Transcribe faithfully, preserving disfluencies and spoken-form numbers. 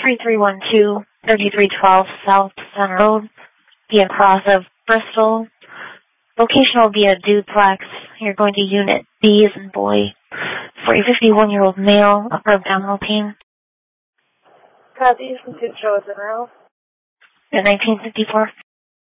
three three one two, three three one two South Center Road, via cross of Bristol. Location will be a duplex. You're going to Unit B as in boy. For a fifty-one-year-old male, upper abdominal pain. Copy, from Show us in house. At nineteen fifty-four.